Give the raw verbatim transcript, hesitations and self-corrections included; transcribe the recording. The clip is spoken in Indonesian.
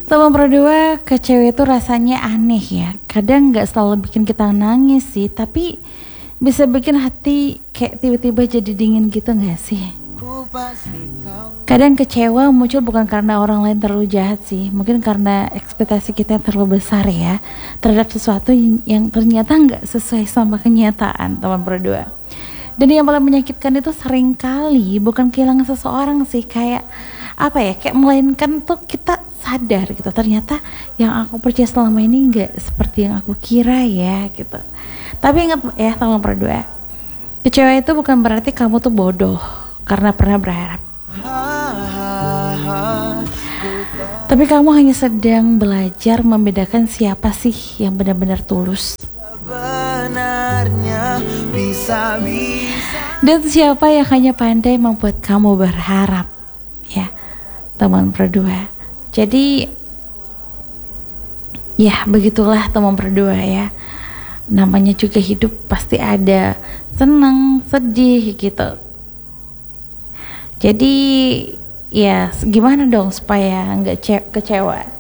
Teman berdua ke cewek itu rasanya aneh ya. Kadang nggak selalu bikin kita nangis sih, tapi bisa bikin hati kayak tiba-tiba jadi dingin gitu nggak sih? Kadang kecewa muncul bukan karena orang lain terlalu jahat sih, mungkin karena ekspektasi kita yang terlalu besar ya terhadap sesuatu yang ternyata nggak sesuai sama kenyataan, teman berdua. Dan yang paling menyakitkan itu sering kali bukan kehilangan seseorang sih, kayak apa ya, kayak melainkan tuh kita sadar gitu, ternyata yang aku percaya selama ini nggak seperti yang aku kira ya gitu. Tapi ingat ya teman berdua, kecewa itu bukan berarti kamu tuh bodoh karena pernah berharap, tapi kamu hanya sedang belajar membedakan siapa sih yang benar-benar tulus dan siapa yang hanya pandai membuat kamu berharap ya teman berdua. Jadi ya begitulah teman berdua ya, namanya juga hidup pasti ada senang sedih gitu. Jadi ya gimana dong supaya nggak kecewa?